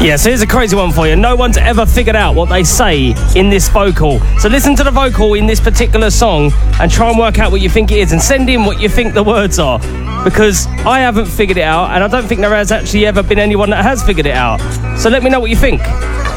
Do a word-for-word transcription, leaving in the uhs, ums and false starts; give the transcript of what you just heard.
Yeah, so here's a crazy one for you. No one's ever figured out what they say in this vocal. So listen to the vocal in this particular song and try and work out what you think it is, and send in what you think the words are, because I haven't figured it out, and I don't think there has actually ever been anyone that has figured it out. So let me know what you think.